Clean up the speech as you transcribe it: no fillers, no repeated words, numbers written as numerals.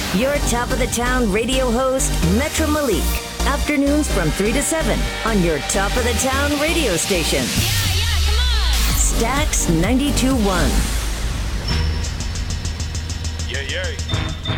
Your top of the town radio host, Metro Malik. Afternoons from 3 to 7 on your top of the town radio station. Yeah, come on. Stax 92.1. Yeah.